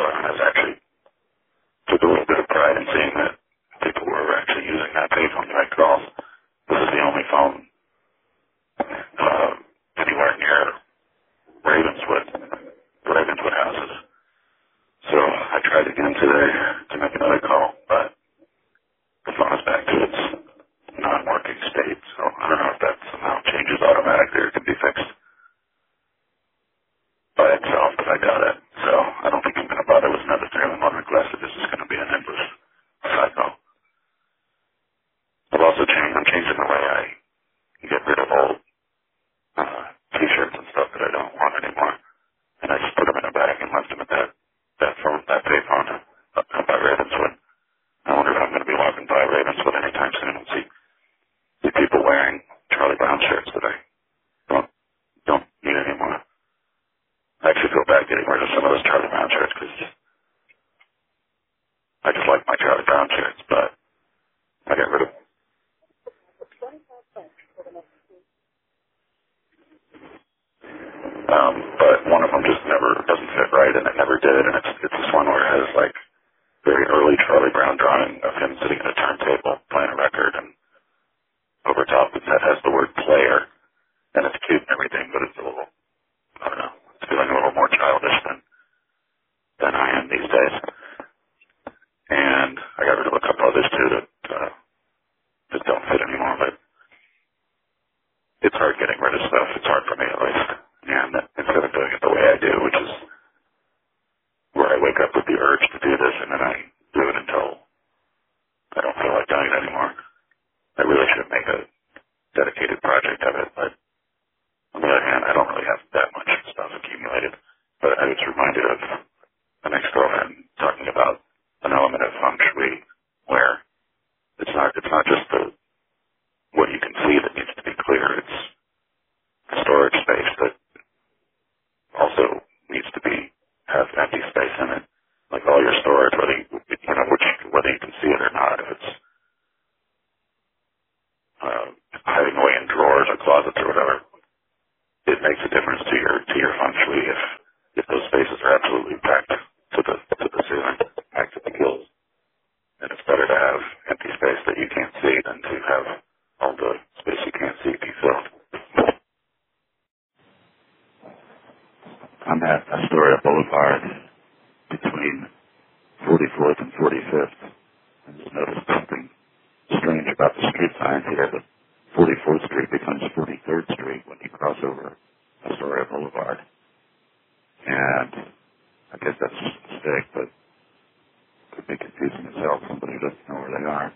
and I was actually took a little bit of pride in seeing that people were actually using that payphone to make calls. This is the only phone anywhere near Ravenswood houses. So I tried again today to make another call, but the phone is back to its non-working state. So I don't know if that somehow changes automatically or can be fixed by itself, but I doubt it. So I don't think I'm going to bother with another 311 request if this is going to be an endless cycle. I'm changing the way I get rid of old T-shirts and stuff that I don't want anymore. And I just put them in a bag and left them at that payphone up by Ravenswood. I wonder if I'm going to be walking by Ravenswood anytime soon and see people wearing Charlie Brown shirts that I don't need anymore. I actually feel bad getting rid of some of those Charlie Brown shirts because I just like my Charlie Brown shirts, but I get rid of them. But one of them just never doesn't fit right, and it never did. And it's this one where it has like very early Charlie Brown drawing of him sitting at a turntable playing a record, and over top it has the word player, and it's cute and everything, but it's a little, I don't know, it's feeling a little more childish than I am these days. And I got rid of a couple others too that just don't fit anymore, but it's hard getting rid of stuff. It's hard for me at least. And instead of doing it the way I do, which is where I wake up with the urge to do this and then I do it until I don't feel like doing it anymore. I really should make a dedicated project of it, but on the other hand, I don't really have that much stuff accumulated. But I was reminded of an ex-girlfriend talking about an element of feng shui where it's not just what you can see that needs to be clear. It's the storage space that also needs to have empty space in it. Like all your storage, whether you can see it or not, if it's hiding away in drawers or closets or whatever, it makes a difference to your feng shui if those spaces are absolutely packed to the ceiling, packed to the gills. And it's better to have empty space that you can't see than to have all the space you can't see be filled. I'm at Astoria Boulevard between 44th and 45th. I just noticed something strange about the street signs here. The 44th Street becomes 43rd Street when you cross over Astoria Boulevard. And I guess that's just a mistake, but it could be confusing as hell. Somebody doesn't know where they are.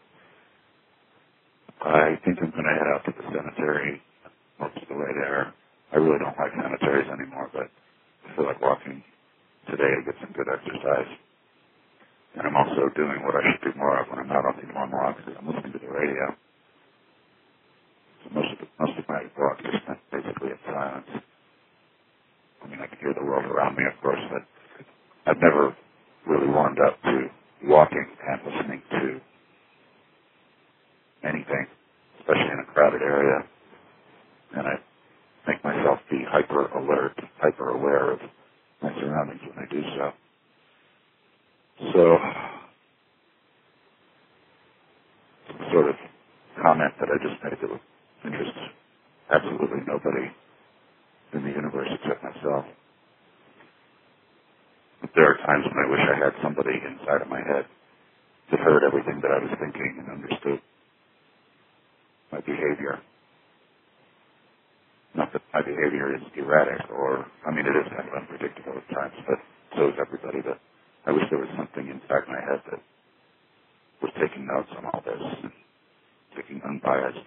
I think I'm going to head out to the cemetery most of the way there. I really don't like cemeteries anymore, but I feel like walking today to get some good exercise. And I'm also doing what I should do more of when I'm out on these long walks. I'm listening to the radio. So most of my walk is spent basically in silence. I mean, I can hear the world around me, of course, but I've never really warmed up to walking and listening to anything, especially in a crowded area. And I make myself be hyper alert, hyper aware of my surroundings when I do so. So, some sort of comment that I just made that would interest absolutely nobody in the universe except myself. But there are times when I wish I had somebody inside of my head that heard everything that I was thinking and understood my behavior. Not that my behavior is erratic it is kind of unpredictable at times, but so is everybody. But I wish there was something inside my head that was taking notes on all this, and taking unbiased,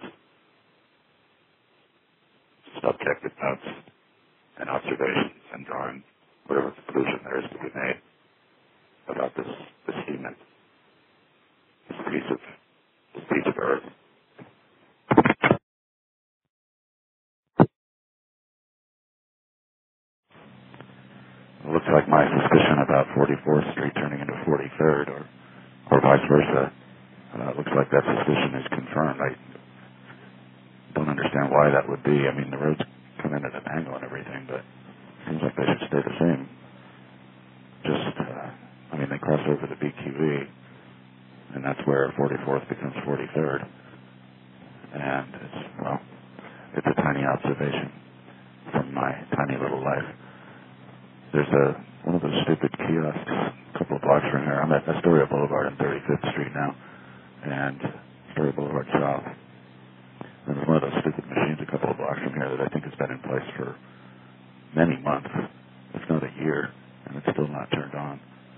subjective notes and observations and drawing whatever conclusion there is to be made about this human, this piece of earth. It looks like my suspicion about 44th Street turning into 43rd, or vice versa. It looks like that suspicion is confirmed. I don't understand why that would be. I mean, the roads come in at an angle and everything, but it seems like they should stay the same. Just cross over the BQE, and that's where 44th becomes 43rd. And it's a tiny observation from my tiny little life. There's one of those stupid kiosks a couple of blocks from here. I'm at Astoria Boulevard on 35th Street now, and Astoria Boulevard South. And there's one of those stupid machines a couple of blocks from here that I think has been in place for many months, if not a year, and it's still not turned on.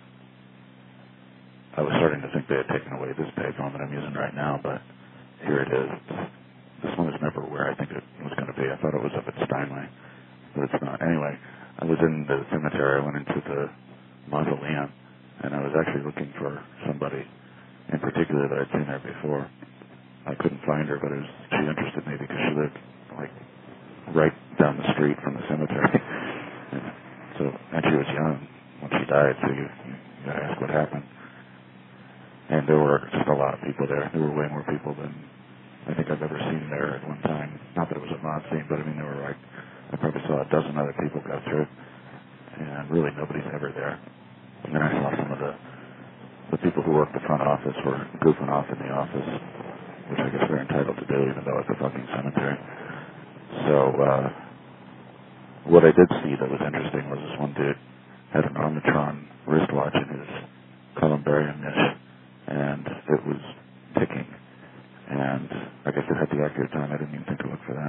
I was starting to think they had taken away this payphone that I'm using right now, but here it is. This one is never where I think it was going to be. I thought it was up at Steinway, but it's not. Anyway, I was in the cemetery. I went into the mausoleum, and I was actually looking for somebody in particular that I'd seen there before. I couldn't find her, but she interested me because she lived like right down the street from the cemetery. And she was young when she died, so you gotta ask what happened. And there were just a lot of people there. There were way more people than I think I've ever seen there at one time. Not that it was a mob scene, but I mean, there were like, I probably saw a dozen other people go through it, and really nobody's ever there. And then I saw some of the people who worked the front office were goofing off in the office, which I guess they're entitled to do, even though it's a fucking cemetery. So, what I did see that was interesting was this one dude had an Armatron wristwatch in his columbarium niche, and it was ticking. And I guess it had the accurate time. I didn't even think to look for that.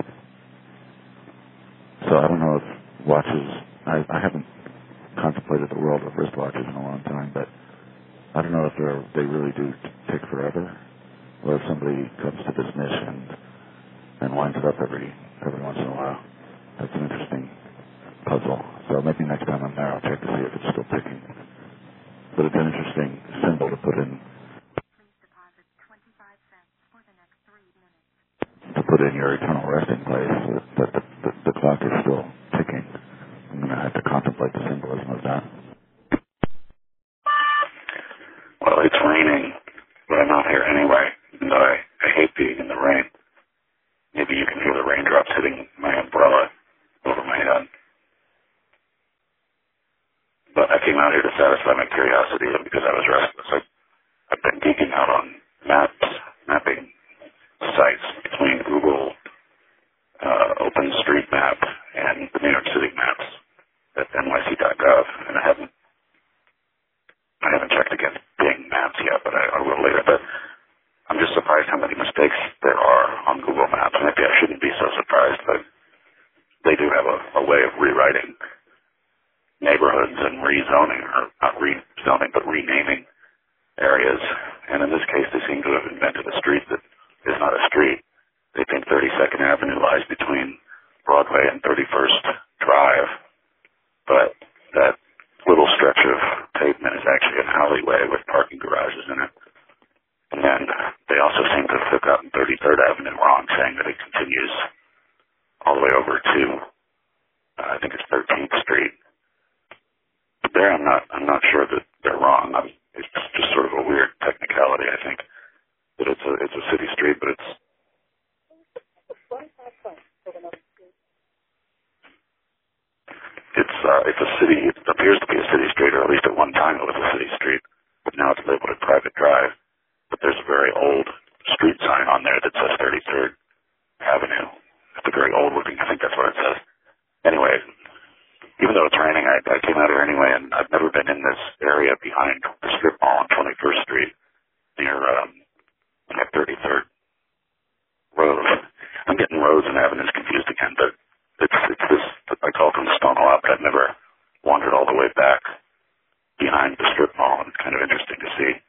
So I don't know if watches, I haven't contemplated the world of wristwatches in a long time, but I don't know if they really do tick forever, or if somebody comes to this niche and winds it up every once in a while. That's an interesting puzzle. So maybe next time I'm there, I'll check to see if it's still ticking. But it's an interesting symbol to put in. To put in your eternal resting place, so that the clock is still ticking. I'm going to have to contemplate the symbolism of that. Well, it's raining, but I'm out here anyway, and I hate being in the rain. Maybe you can hear the raindrops hitting my umbrella over my head. But I came out here to satisfy my curiosity because I was restless. I've been geeking out on mapping sites between Google, OpenStreetMap, and the New York City maps at nyc.gov, and I haven't checked against Bing Maps yet, but I will later. But I'm just surprised how many mistakes there are on Google Maps. Maybe I shouldn't be so surprised, but they do have a way of rewriting neighborhoods and rezoning, or not rezoning, but renaming areas. And in this case, they seem to have invented a street that is not a street. They think 32nd Avenue lies between Broadway and 31st Drive, but that little stretch of pavement is actually an alleyway with parking garages in it. And then they also seem to have gotten 33rd Avenue wrong, saying that it continues all the way over to, I think it's 13th Street. But there, I'm not sure that they're wrong. It's just sort of a weird technicality, I think, that it's a city street, but it's a city. It appears to be a city street, or at least at one time it was a city street, but now it's labeled a private drive. But there's a very old street sign on there that says 33rd Avenue. It's a very old looking, I think that's what it says. Anyway, even though it's raining, I came out here anyway, and I've never been in this area behind the strip mall on 21st Street near 33rd Road. I'm getting roads and avenues confused again, but it's this, I call it from Stonewall Out, but I've never wandered all the way back behind the strip mall, and it's kind of interesting to see.